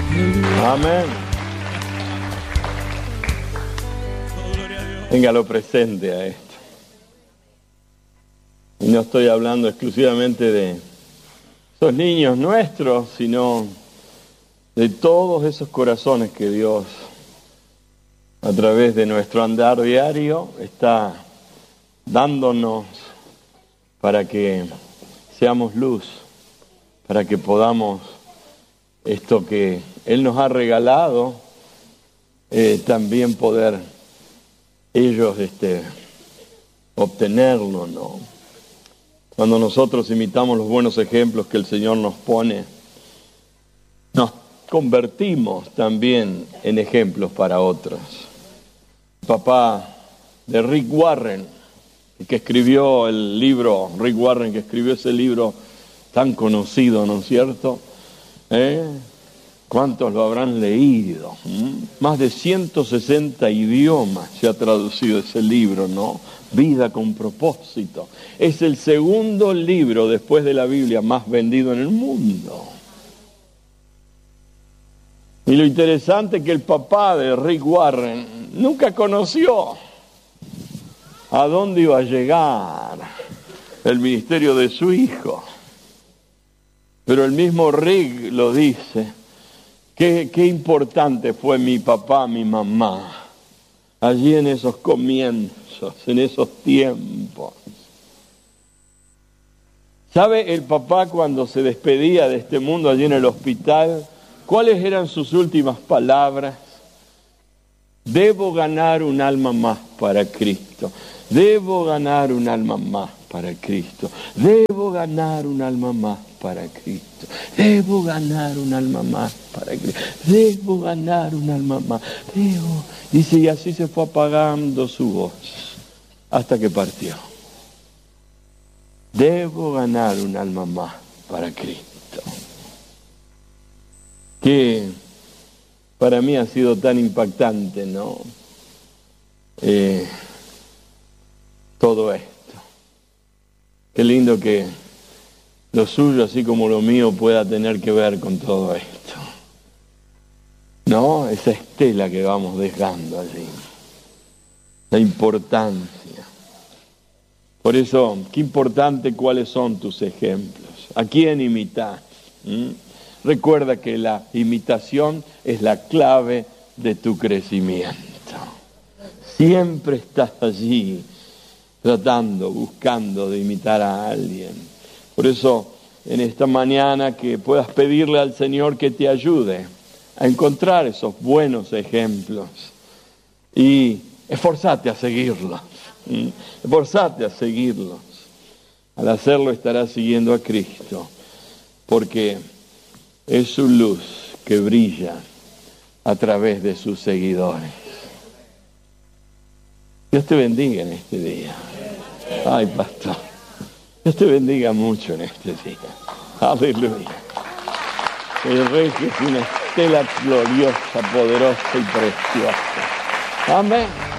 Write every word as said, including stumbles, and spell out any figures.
Amén. Venga, lo presente a esto. Y no estoy hablando exclusivamente de esos niños nuestros, sino de todos esos corazones que Dios, a través de nuestro andar diario, está dándonos para que seamos luz, para que podamos esto que Él nos ha regalado, eh, también poder ellos este, obtenerlo, ¿no? Cuando nosotros imitamos los buenos ejemplos que el Señor nos pone, nos convertimos también en ejemplos para otros. El papá de Rick Warren, que escribió el libro, Rick Warren, que escribió ese libro tan conocido, ¿no es cierto? ¿Eh? ¿Cuántos lo habrán leído? ¿Mm? Más de ciento sesenta idiomas se ha traducido ese libro, ¿no? Vida con propósito. Es el segundo libro después de la Biblia más vendido en el mundo. Y lo interesante es que el papá de Rick Warren nunca conoció a dónde iba a llegar el ministerio de su hijo. Pero el mismo Rick lo dice. Qué, qué importante fue mi papá, mi mamá, allí en esos comienzos, en esos tiempos. ¿Sabe el papá cuando se despedía de este mundo allí en el hospital? ¿Cuáles eran sus últimas palabras? Debo ganar un alma más para Cristo. Debo ganar un alma más para Cristo. Debo ganar un alma más para Cristo. Debo ganar un alma más para Cristo. Debo ganar un alma más. Debo. Dice, y así se fue apagando su voz hasta que partió. Debo ganar un alma más para Cristo. Que para mí ha sido tan impactante, ¿no? Eh, todo esto. Qué lindo que lo suyo, así como lo mío, pueda tener que ver con todo esto. ¿No? Esa estela que vamos dejando allí. La importancia. Por eso, qué importante cuáles son tus ejemplos. ¿A quién imitas? ¿Mm? Recuerda que la imitación es la clave de tu crecimiento. Siempre estás allí tratando, buscando de imitar a alguien. Por eso, en esta mañana que puedas pedirle al Señor que te ayude a encontrar esos buenos ejemplos y esforzate a seguirlos. ¿sí? Esforzate a seguirlos. Al hacerlo estarás siguiendo a Cristo, porque es su luz que brilla a través de sus seguidores. Dios te bendiga en este día. Ay, pastor. Dios te bendiga mucho en este día. Aleluya. El Rey que es una estela gloriosa, poderosa y preciosa. Amén.